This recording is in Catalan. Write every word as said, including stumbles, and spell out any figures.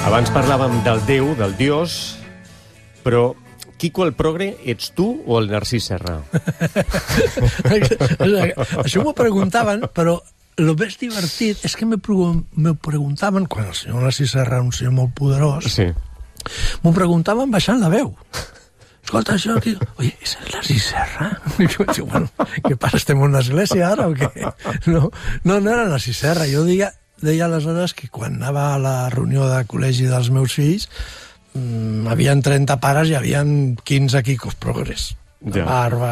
Abans parlàvem del Déu, del Dios, però Quico el progre ets tu o el Narcís Serra? Això m'ho preguntaven, però el més divertit és que me preguntaven, quan el senyor Narcís Serra era un senyor molt poderós, sí. m'ho preguntaven baixant la veu. Escolta, això aquí... Oye, és el Narcís Serra? I jo dic, bueno, què passa, estem en una església ara o què? No, no, no era Narcís Serra. Jo deia, deia aleshores que quan anava a la reunió de col·legi dels meus fills, mmm, havien trenta pares i havien quinze quicos progres. Ja. Barba,